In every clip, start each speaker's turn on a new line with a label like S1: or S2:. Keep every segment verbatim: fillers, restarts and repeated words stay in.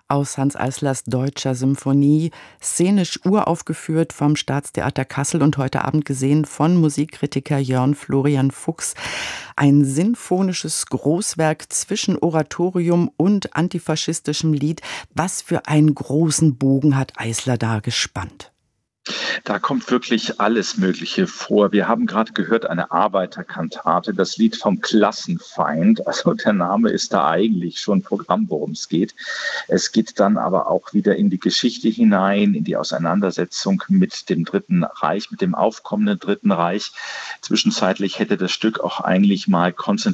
S1: aus Hanns Eislers Deutscher Symphonie, szenisch uraufgeführt vom Staatstheater Kassel und heute Abend gesehen von Musikkritiker Jörn Florian Fuchs. Ein sinfonisches Großwerk zwischen Oratorium und antifaschistischem Lied. Was für einen großen Bogen hat Eisler da gespannt?
S2: Da kommt wirklich alles Mögliche vor. Wir haben gerade gehört, eine Arbeiterkantate, das Lied vom Klassenfeind. Also der Name ist da eigentlich schon Programm, worum es geht. Es geht dann aber auch wieder in die Geschichte hinein, in die Auseinandersetzung mit dem Dritten Reich, mit dem aufkommenden Dritten Reich. Zwischenzeitlich hätte das Stück auch eigentlich mal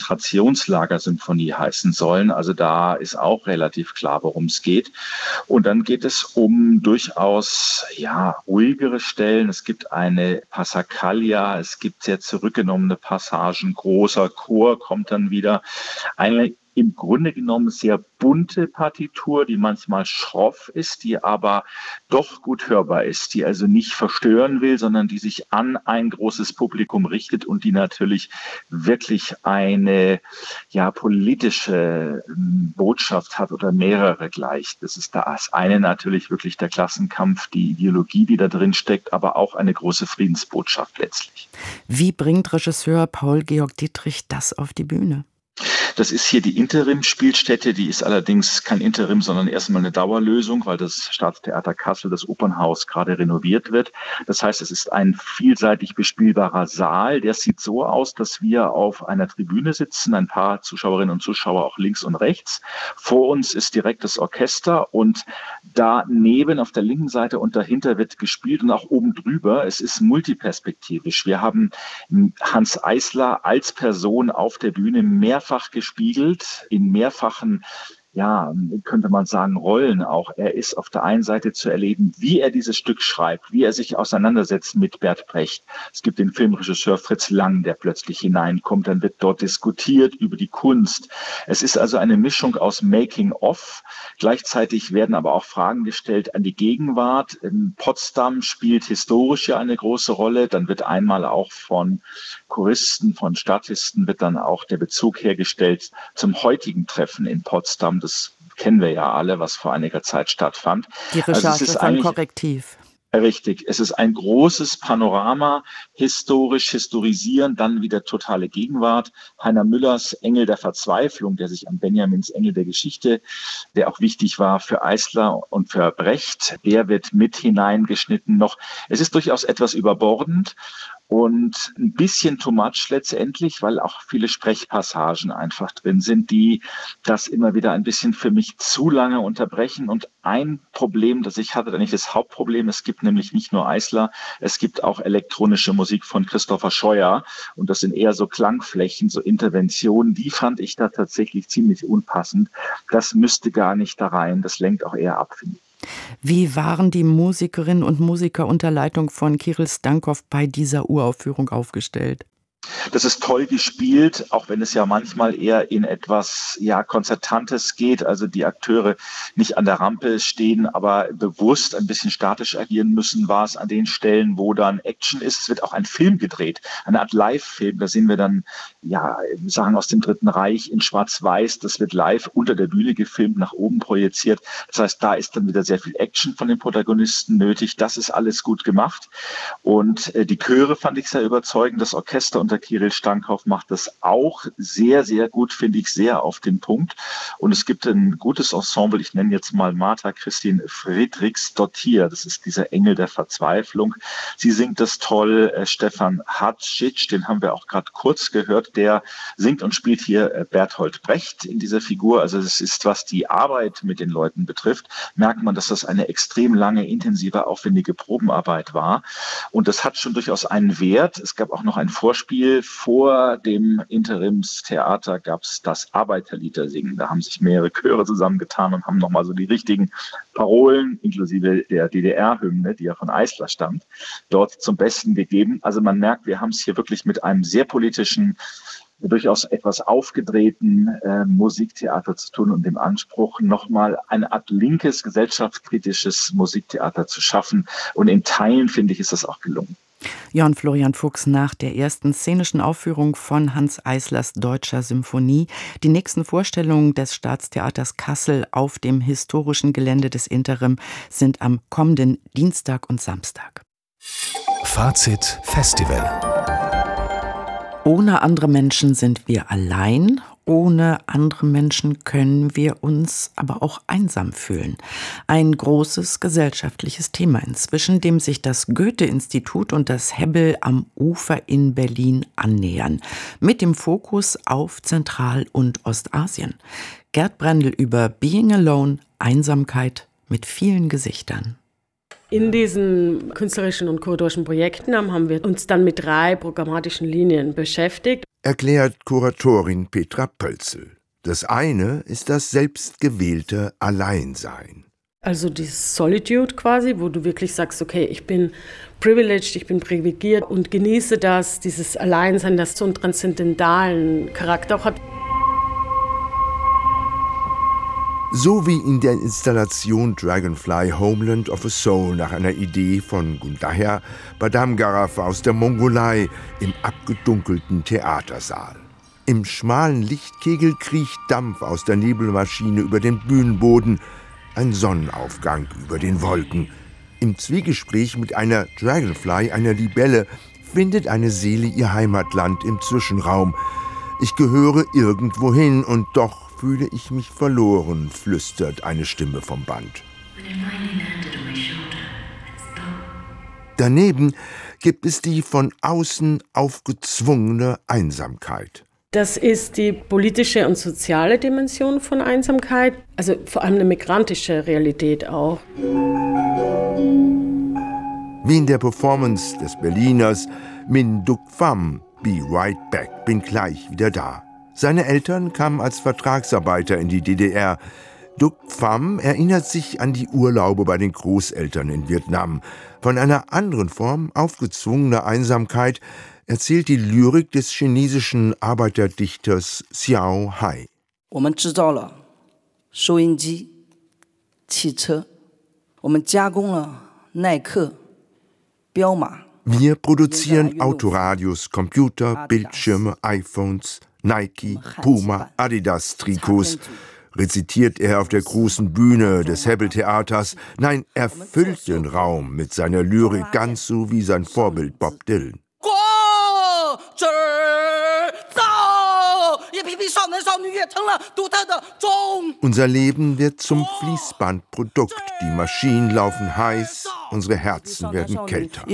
S2: Konzentrationslagersymphonie heißen sollen. Also da ist auch relativ klar, worum es geht. Und dann geht es um durchaus, ja, ruhige Stellen. Es gibt eine Passacaglia, es gibt sehr zurückgenommene Passagen, großer Chor kommt dann wieder. Eine im Grunde genommen sehr bunte Partitur, die manchmal schroff ist, die aber doch gut hörbar ist, die also nicht verstören will, sondern die sich an ein großes Publikum richtet und die natürlich wirklich eine ja politische Botschaft hat oder mehrere gleich. Das ist das eine natürlich wirklich der Klassenkampf, die Ideologie, die da drin steckt, aber auch eine große Friedensbotschaft letztlich.
S1: Wie bringt Regisseur Paul-Georg Dittrich das auf die Bühne?
S2: Das ist hier die Interim-Spielstätte, die ist allerdings kein Interim, sondern erstmal eine Dauerlösung, weil das Staatstheater Kassel, das Opernhaus, gerade renoviert wird. Das heißt, es ist ein vielseitig bespielbarer Saal. Der sieht so aus, dass wir auf einer Tribüne sitzen, ein paar Zuschauerinnen und Zuschauer auch links und rechts. Vor uns ist direkt das Orchester und daneben auf der linken Seite und dahinter wird gespielt und auch oben drüber. Es ist multiperspektivisch. Wir haben Hanns Eisler als Person auf der Bühne mehrfach gespiegelt, in mehrfachen, ja, könnte man sagen, Rollen auch. Er ist auf der einen Seite zu erleben, wie er dieses Stück schreibt, wie er sich auseinandersetzt mit Bert Brecht. Es gibt den Filmregisseur Fritz Lang, der plötzlich hineinkommt, dann wird dort diskutiert über die Kunst. Es ist also eine Mischung aus Making-of. Gleichzeitig werden aber auch Fragen gestellt an die Gegenwart. In Potsdam spielt historisch ja eine große Rolle. Dann wird einmal auch von Choristen, von Statisten wird dann auch der Bezug hergestellt zum heutigen Treffen in Potsdam. Das kennen wir ja alle, was vor einiger Zeit stattfand.
S1: Die Recherche also es ist von Korrektiv.
S2: Richtig. Es ist ein großes Panorama, historisch, historisieren, dann wieder totale Gegenwart. Heiner Müllers Engel der Verzweiflung, der sich an Benjamins Engel der Geschichte, der auch wichtig war für Eisler und für Brecht, der wird mit hineingeschnitten noch. Es ist durchaus etwas überbordend und ein bisschen too much letztendlich, weil auch viele Sprechpassagen einfach drin sind, die das immer wieder ein bisschen für mich zu lange unterbrechen. Und ein Problem, das ich hatte, nicht das Hauptproblem, es gibt nämlich nicht nur Eisler, es gibt auch elektronische Musik von Christopher Scheuer. Und das sind eher so Klangflächen, so Interventionen. Die fand ich da tatsächlich ziemlich unpassend. Das müsste gar nicht da rein. Das lenkt auch eher ab, finde ich.
S1: Wie waren die Musikerinnen und Musiker unter Leitung von Kirill Stankow bei dieser Uraufführung aufgestellt?
S2: Das ist toll gespielt, auch wenn es ja manchmal eher in etwas ja Konzertantes geht, also die Akteure nicht an der Rampe stehen, aber bewusst ein bisschen statisch agieren müssen, war es an den Stellen, wo dann Action ist. Es wird auch ein Film gedreht, eine Art Live-Film, da sehen wir dann ja Sachen aus dem Dritten Reich in Schwarz-Weiß, das wird live unter der Bühne gefilmt, nach oben projiziert. Das heißt, da ist dann wieder sehr viel Action von den Protagonisten nötig. Das ist alles gut gemacht und äh, die Chöre fand ich sehr überzeugend, das Orchester und der Kirill Stankow macht das auch sehr, sehr gut, finde ich, sehr auf den Punkt. Und es gibt ein gutes Ensemble, ich nenne jetzt mal Martha Christine Friedrichs-Dottir, das ist dieser Engel der Verzweiflung. Sie singt das toll. Äh, Stefan Hadzic, den haben wir auch gerade kurz gehört, der singt und spielt hier äh, Bertolt Brecht in dieser Figur. Also es ist, was die Arbeit mit den Leuten betrifft, merkt man, dass das eine extrem lange, intensive, aufwendige Probenarbeit war. Und das hat schon durchaus einen Wert. Es gab auch noch ein Vorspiel. Vor dem Interimstheater gab es das Arbeiterliedersingen. Da haben sich mehrere Chöre zusammengetan und haben nochmal so die richtigen Parolen, inklusive der D D R-Hymne, die ja von Eisler stammt, dort zum Besten gegeben. Also man merkt, wir haben es hier wirklich mit einem sehr politischen, durchaus etwas aufgedrehten äh, Musiktheater zu tun und dem Anspruch, nochmal eine Art linkes, gesellschaftskritisches Musiktheater zu schaffen. Und in Teilen, finde ich, ist das auch gelungen.
S1: Jörn Florian Fuchs nach der ersten szenischen Aufführung von Hanns Eislers Deutscher Symphonie. Die nächsten Vorstellungen des Staatstheaters Kassel auf dem historischen Gelände des Interim sind am kommenden Dienstag und Samstag.
S3: Fazit Festival.
S1: Ohne andere Menschen sind wir allein. Ohne andere Menschen können wir uns aber auch einsam fühlen. Ein großes gesellschaftliches Thema inzwischen, dem sich das Goethe-Institut und das Hebbel am Ufer in Berlin annähern. Mit dem Fokus auf Zentral- und Ostasien. Gerd Brendel über Being Alone, Einsamkeit mit vielen Gesichtern.
S4: In diesen künstlerischen und kuratorischen Projekten haben wir uns dann mit drei programmatischen Linien beschäftigt.
S5: Erklärt Kuratorin Petra Pölzel. Das eine ist das selbstgewählte Alleinsein.
S4: Also die Solitude quasi, wo du wirklich sagst, okay, ich bin privileged, ich bin privilegiert und genieße das, dieses Alleinsein, das so einen transzendentalen Charakter auch hat.
S5: So wie in der Installation Dragonfly Homeland of a Soul nach einer Idee von Gundaher Badamgaraf aus der Mongolei im abgedunkelten Theatersaal. Im schmalen Lichtkegel kriecht Dampf aus der Nebelmaschine über den Bühnenboden, ein Sonnenaufgang über den Wolken. Im Zwiegespräch mit einer Dragonfly, einer Libelle, findet eine Seele ihr Heimatland im Zwischenraum. Ich gehöre irgendwohin und doch fühle ich mich verloren, flüstert eine Stimme vom Band. Daneben gibt es die von außen aufgezwungene Einsamkeit.
S4: Das ist die politische und soziale Dimension von Einsamkeit, also vor allem eine migrantische Realität auch.
S5: Wie in der Performance des Berliners Min Duk Pham, Be Right Back, bin gleich wieder da. Seine Eltern kamen als Vertragsarbeiter in die D D R. Duk Pham erinnert sich an die Urlaube bei den Großeltern in Vietnam. Von einer anderen Form aufgezwungener Einsamkeit erzählt die Lyrik des chinesischen Arbeiterdichters Xiao Hai. Wir produzieren Autoradios, Computer, Bildschirme, iPhones, Nike, Puma, Adidas-Trikots, rezitiert er auf der großen Bühne des Hebbel-Theaters. Nein, er füllt den Raum mit seiner Lyrik, ganz so wie sein Vorbild Bob Dylan. Unser Leben wird zum Fließbandprodukt. Die Maschinen laufen heiß, unsere Herzen werden kälter.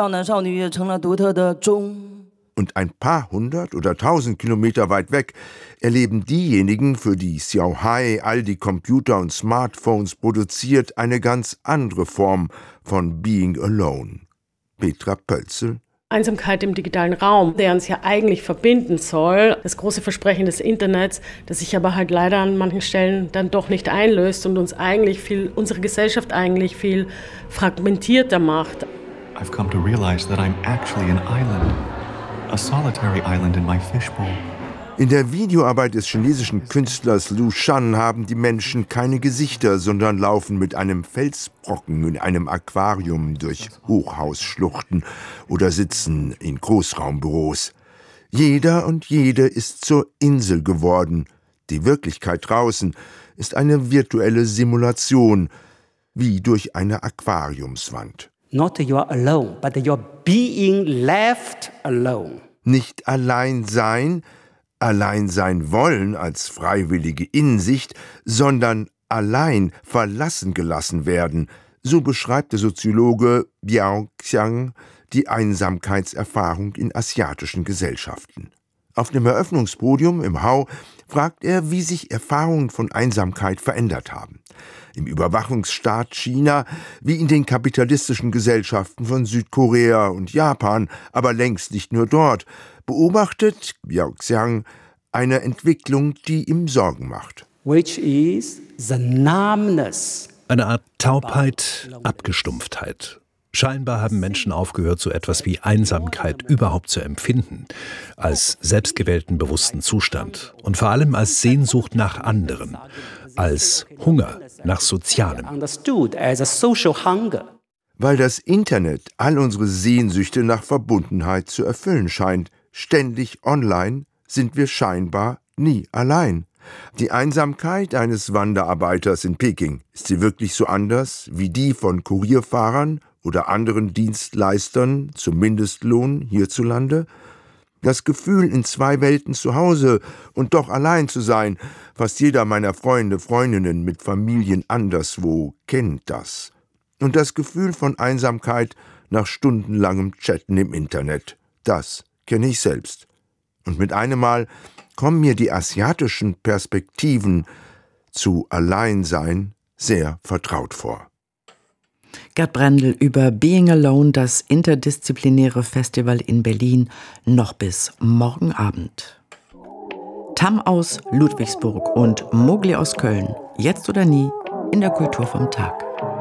S5: Und ein paar hundert oder tausend Kilometer weit weg erleben diejenigen, für die Xiao Hai all die Computer und Smartphones produziert, eine ganz andere Form von Being Alone. Petra Pölzel.
S4: Einsamkeit im digitalen Raum, der uns ja eigentlich verbinden soll. Das große Versprechen des Internets, das sich aber halt leider an manchen Stellen dann doch nicht einlöst und uns eigentlich viel, unsere Gesellschaft eigentlich viel fragmentierter macht.
S6: I've come to realize that I'm actually an island. A solitary island in my fishbowl.
S5: In der Videoarbeit des chinesischen Künstlers Lu Shan haben die Menschen keine Gesichter, sondern laufen mit einem Felsbrocken in einem Aquarium durch Hochhausschluchten oder sitzen in Großraumbüros. Jeder und jede ist zur Insel geworden. Die Wirklichkeit draußen ist eine virtuelle Simulation, wie durch eine Aquariumswand.
S7: Not you're alone, but you're being left alone.
S5: Nicht allein sein, allein sein wollen als freiwillige Insicht, sondern allein verlassen gelassen werden. So beschreibt der Soziologe Biao Xiang die Einsamkeitserfahrung in asiatischen Gesellschaften. Auf dem Eröffnungspodium im Hau fragt er, wie sich Erfahrungen von Einsamkeit verändert haben. Im Überwachungsstaat China, wie in den kapitalistischen Gesellschaften von Südkorea und Japan, aber längst nicht nur dort, beobachtet Biao Xiang eine Entwicklung, die ihm Sorgen macht.
S7: Which is the numbness.
S3: Eine Art Taubheit, Abgestumpftheit. Scheinbar haben Menschen aufgehört, so etwas wie Einsamkeit überhaupt zu empfinden, als selbstgewählten bewussten Zustand und vor allem als Sehnsucht nach anderen, als Hunger nach Sozialem.
S5: Weil das Internet all unsere Sehnsüchte nach Verbundenheit zu erfüllen scheint. Ständig online sind wir scheinbar nie allein. Die Einsamkeit eines Wanderarbeiters in Peking, ist sie wirklich so anders wie die von Kurierfahrern oder anderen Dienstleistern zum Mindestlohn hierzulande? Das Gefühl, in zwei Welten zu Hause und doch allein zu sein, fast jeder meiner Freunde, Freundinnen mit Familien anderswo kennt das. Und das Gefühl von Einsamkeit nach stundenlangem Chatten im Internet, das kenne ich selbst. Und mit einem Mal kommen mir die asiatischen Perspektiven zu Alleinsein sehr vertraut vor.
S1: Gerd Brendel über Being Alone, das interdisziplinäre Festival in Berlin, noch bis morgen Abend. Tam aus Ludwigsburg und Mogli aus Köln, jetzt oder nie in der Kultur vom Tag.